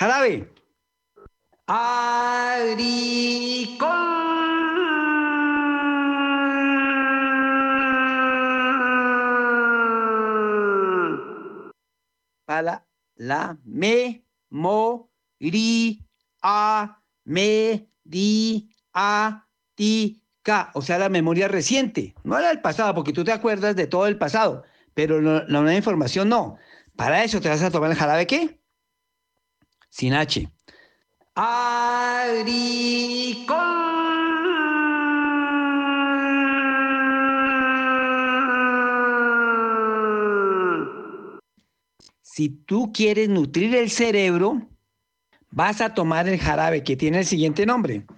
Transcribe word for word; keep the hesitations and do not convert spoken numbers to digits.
Jarabe. Agricol. Para la me, mo, ri, a, me, di, a, ti, ca. O sea, la memoria reciente. No era el pasado, porque tú te acuerdas de todo el pasado, pero no- la nueva información no. Para eso te vas a tomar el jarabe, ¿qué? Sin H. Agricol. Si tú quieres nutrir el cerebro, vas a tomar el jarabe que tiene el siguiente nombre.